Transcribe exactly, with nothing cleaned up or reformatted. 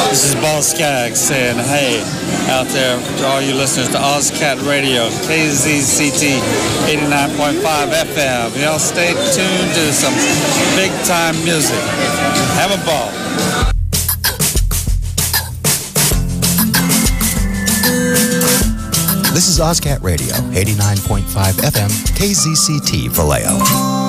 This is Boss Skaggs saying, hey, out there to all you listeners to OzCat Radio, K Z C T eighty-nine point five F M. Y'all stay tuned to some big-time music. Have a ball. This is OzCat Radio, eighty-nine point five F M, K Z C T Vallejo.